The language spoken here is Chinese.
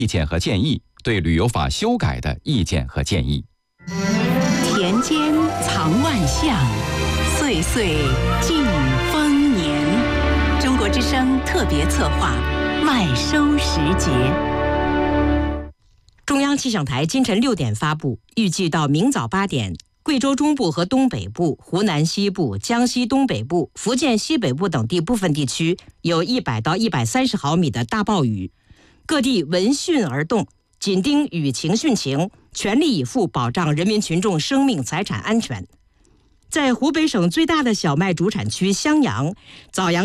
意见和建议，对旅游法修改的意见和建议。 田间藏万象，岁岁尽丰年。中国之声特别策划麦收时节。中央气象台今晨6点发布，预计到明早8点，贵州中部和东北部、湖南西部、江西东北部、福建西北部等地部分地区有100到130毫米的大暴雨，各地闻讯而动，紧盯雨情汛情，全力以赴保障人民群众生命财产安全。在湖北省最大的小麦主产区襄阳，枣阳